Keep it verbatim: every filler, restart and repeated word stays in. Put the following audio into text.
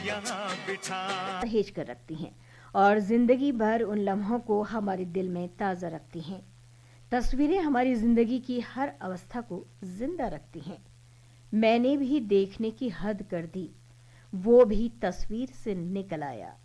यहाँ बिठा सहेज कर रखती हैं और जिंदगी भर उन लम्हों को हमारे दिल में ताज़ा रखती हैं। तस्वीरें हमारी जिंदगी की हर अवस्था को जिंदा रखती हैं। मैंने भी देखने की हद कर दी, वो भी तस्वीर से निकल आया।